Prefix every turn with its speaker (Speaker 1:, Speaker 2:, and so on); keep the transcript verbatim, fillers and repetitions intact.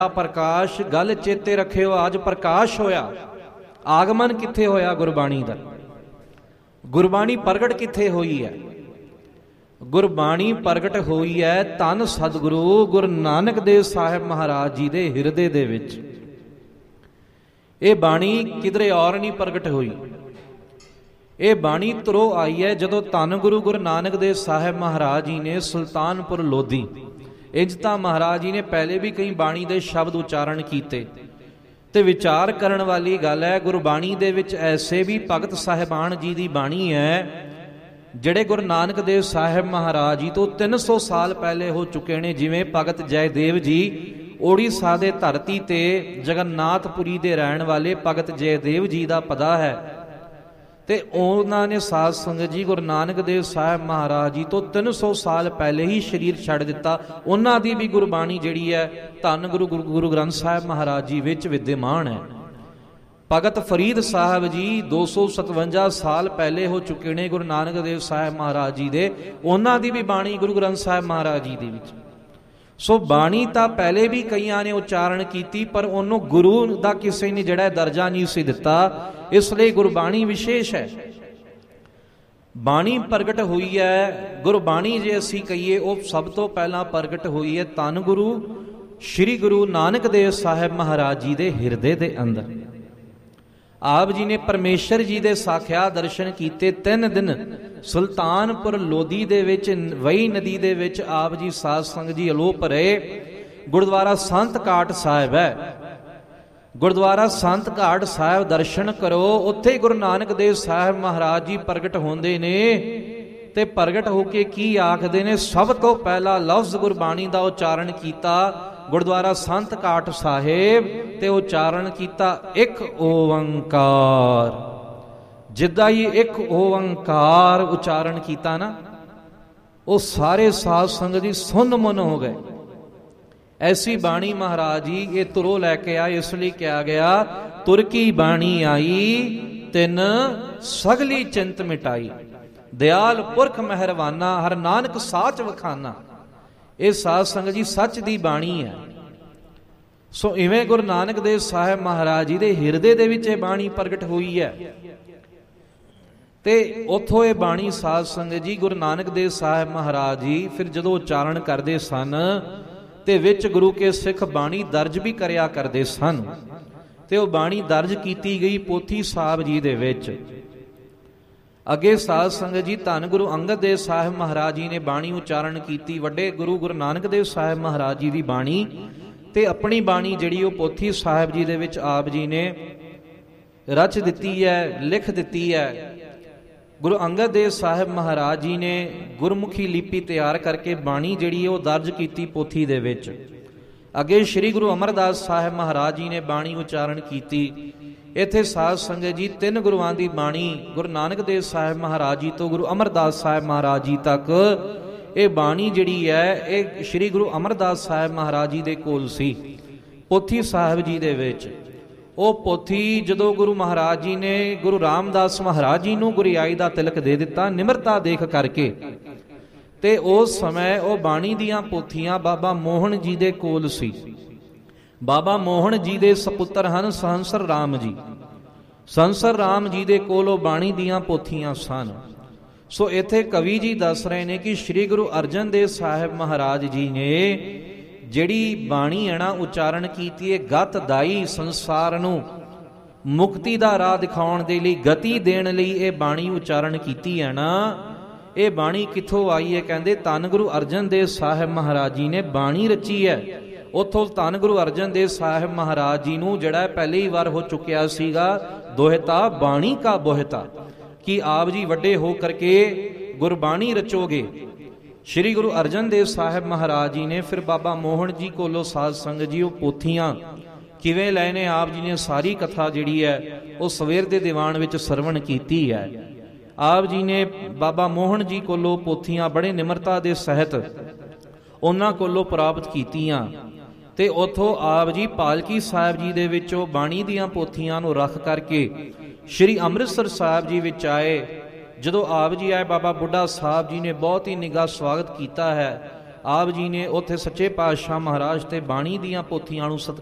Speaker 1: प्रकाश गल चेते रखियो, आज प्रकाश होया। आगमन किथे होया गुरबाणी दा? गुरबाणी प्रगट किथे हुई है? गुरबाणी प्रगट हुई है धन सतगुरु गुरु नानक देव साहिब महाराज जी दे हिरदे दे विच। ये बाणी किधरे और नहीं प्रगट हुई। ये बाणी तुरो आई है जदों धन गुरु गुरु नानक देव साहिब महाराज जी ने सुल्तानपुर लोधी, इंज तां महाराज जी ने पहले भी कई बाणी दे शब्द उच्चारण कीते ते विचार करन वाली गल है। गुरबाणी दे विच ऐसे भी भगत साहिबान जी दी बाणी है ਜਿਹੜੇ गुरु नानक देव साहिब महाराज जी तो तीन सौ साल पहले हो चुके ने। जिवें भगत जयदेव जी ओडिशा दे धरती ते जगन्नाथपुरी दे रहण वाले भगत जयदेव जी दा पदा है ते उन्हां ने साध संगत जी गुरु नानक देव साहिब महाराज जी तो तीन सौ साल पहले ही शरीर छड़ दिता। उन्हां दी भी गुरबाणी जिहड़ी है धन गुरु गुरु ग्रंथ साहिब महाराज जी विच विद्यमान है। भगत फरीद साहब जी दो सौ सतवंजा साल पहले हो चुके ने गुरु नानक देव साहिब महाराज जी दे, उन्हां दी भी बाणी गुरु ग्रंथ साहिब महाराज जी दे विच। सो बाणी तां पहले भी कईयां ने उच्चारण कीती पर उन्हों गुरु दा किसी ने जिहड़ा दर्जा नहीं सी दिता, इसलिए गुरबाणी विशेष है। बाणी प्रगट हुई है गुरबाणी जे असी कहिए वह सब तो पहला प्रगट हुई है धन गुरु श्री गुरु नानक देव साहिब महाराज जी दे हिरदे दे अंदर। आप जी ने परमेश्वर जी दे साख्या दर्शन कीते। तीन दिन सुल्तानपुर लोधी दे विच वही नदी दे विच आप जी साध संगत जी अलोप रहे। गुरुद्वारा संत घाट साहिब है, गुरुद्वारा संत घाट साहिब दर्शन करो, उत्थे गुरु नानक देव साहिब महाराज जी प्रगट होंदे ने ते प्रगट होके की आखदे ने। सब तो पहला लफ्ज गुरबाणी दा उच्चारण कीता गुरुद्वारा संत घाट साहिब ते उच्चारण किया एक ओंकार। जिद्दां ही एक ओंकार उच्चारण किया ना, वो सारे साध संगत जी सुन मन हो गए। ऐसी बाणी महाराज जी ये तुरो लैके आए, इसलिए कहा गया तुर की बाणी आई तिन सगली चिंत मिटाई। दयाल पुरख मेहरबाना हर नानक साच वखाना। ये साध संगत जी सच दी बाणी है। सो इवें गुरु नानक देव साहिब महाराज जी दे हिरदे दे विच बाणी प्रगट हुई है ते उथों ये बाणी साध संगत जी गुरु नानक देव साहिब महाराज जी फिर जदों उच्चारण करते सन ते विच गुरु के सिख बाणी दर्ज भी करया करते सन ते वो बाणी दर्ज कीती गई पोथी साहब जी दे विच। अगे साध संगत जी धन गुरु अंगद देव साहिब महाराज जी ने बाणी उच्चारण की। वड्डे गुरु गुरु नानक देव साहिब महाराज जी की बाणी ते अपनी बाणी जिहड़ी वो पोथी साहिब जी दे विच आप जी ने रच दिती है, लिख दिती है। गुरु अंगद देव साहिब महाराज जी ने गुरमुखी लिपि तैयार करके बाणी जिहड़ी वो दर्ज की पोथी दे विच। अगे श्री गुरु अमरदास साहिब महाराज जी ने बाणी उच्चारण की। इत्थे साध संगत जी तीन गुरुआं दी बाणी गुरु नानक देव साहिब महाराज जी तो गुरु अमरदास साहिब महाराज जी तक ये बाणी जिहड़ी है ये श्री गुरु अमरदास साहिब महाराज जी दे कोल सी पोथी साहिब जी दे विच। वो पोथी जदों गुरु महाराज जी ने गुरु रामदास महाराज जी नूं गुरियाई दा तिलक दे दिता निमरता देख करके, ते उस समय वो बाणी दियां पोथियां बाबा मोहन जी दे कोल सी। बाबा मोहन जी दे सपुत्र हन सहंसर राम जी। सहंसर राम जी दे कोलों बाणी दियां पोथियां सन। सो इत्थे कवि जी दस रहे ने कि श्री गुरु अर्जन देव साहिब महाराज जी ने जिहड़ी बाणी है ना उच्चारण कीती है गत दाई संसार नूं मुक्ति दा राह दिखाउण दे लई गति देण लई ये बाणी उच्चारण कीती है ना, ये बाणी कित्थों आई है? कहंदे धन गुरु अर्जन देव साहिब महाराज जी ने बाणी रची है। उथों धन गुरु अर्जन देव साहिब महाराज जी नूं जिहड़ा पहली वार हो चुकिया सीगा दोहता बाणी का बोहता कि आप जी वड्डे हो करके गुरबाणी रचोगे। श्री गुरु अर्जन देव साहिब महाराज जी ने फिर बाबा मोहन जी कोलों साध संगत जी वो पोथियां किवें लैने आप जी ने सारी कथा जिहड़ी है वो सवेर दे दीवान विच सरवण कीती है। आप जी ने बाबा मोहन जी कोलों पोथियां बड़े निमरता दे सहित उन्हां कोलों प्राप्त कीतियां ते उथों आप जी पालकी साहिब जी दे विचों बाणी दीयां पोथियां नूं रख करके श्री अमृतसर साहिब जी विच आए। जदों आप जी आए बाबा बुढ़ा साहब जी ने बहुत ही निघा स्वागत किया है ਆਪ ਜੀ ਨੇ ਉੱਥੇ ਸੱਚੇ ਪਾਤਸ਼ਾਹ ਮਹਾਰਾਜ ਤੇ ਬਾਣੀ ਦੀਆਂ ਪੋਥੀਆਂ ਨੂੰ ਸਤ